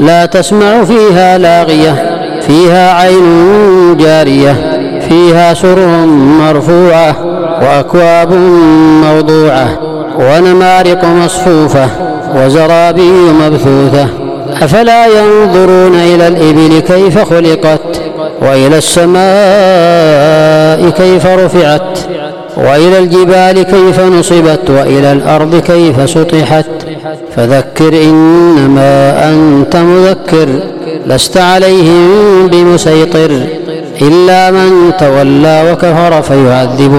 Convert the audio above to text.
لا تسمع فيها لاغية فيها عين جارية فيها سرر مرفوعة وأكواب موضوعة ونمارق مصفوفة وزرابي مبثوثة أفلا ينظرون إلى الإبل كيف خلقت وإلى السماء كيف رفعت وإلى الجبال كيف نصبت وإلى الأرض كيف سطحت فذكر إنما أنت مذكر لست عليهم بمسيطر إلا من تولى وكفر فيعذبه